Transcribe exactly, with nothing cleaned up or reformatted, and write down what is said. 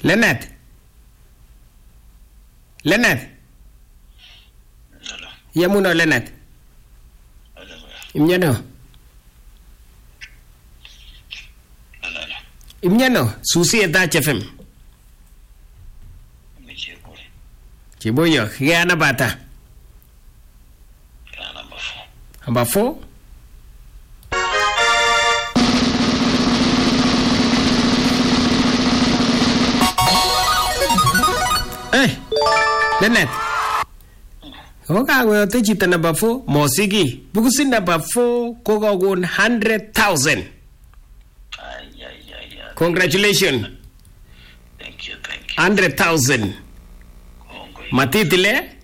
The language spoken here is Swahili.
Leonard. Leonard. Hello. Yamuno Leonard. Hello. Imnyano. Hello. Imnyano susi eta F M. Michibuli. Chiboyo gana bata. Kana number four. Number four. Eh, Leonard. Oka we te chita number four, Mosigi. Bukusi number four, koga one hundred thousand. Ay, ay, ay, ay. Congratulations. Thank you, thank you. Hundred thousand. Kongwe. Matitile.